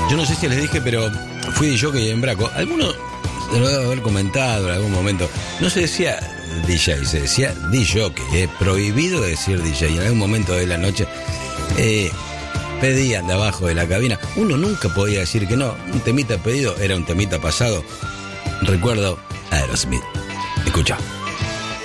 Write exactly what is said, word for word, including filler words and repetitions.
Yo no sé si les dije, pero fui de jockey en Braco. Alguno se lo debe haber comentado en algún momento. No se decía D J, se decía D Jockey. Eh, prohibido decir D J. En algún momento de la noche eh, pedían de abajo de la cabina. Uno nunca podía decir que no. Un temita pedido era un temita pasado. Recuerdo Aerosmith. Escucha.